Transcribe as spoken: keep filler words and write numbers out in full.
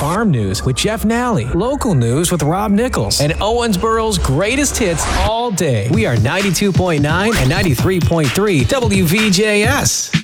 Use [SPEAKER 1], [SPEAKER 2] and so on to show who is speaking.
[SPEAKER 1] Farm News with Jeff Nally, local news with Rob Nichols, and Owensboro's greatest hits all day. We are ninety-two point nine and ninety-three point three W V J S.